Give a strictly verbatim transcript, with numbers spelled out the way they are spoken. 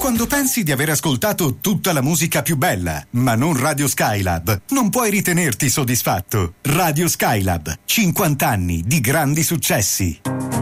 Quando pensi di aver ascoltato tutta la musica più bella, ma non Radio Skylab, non puoi ritenerti soddisfatto. Radio Skylab, cinquanta anni di grandi successi.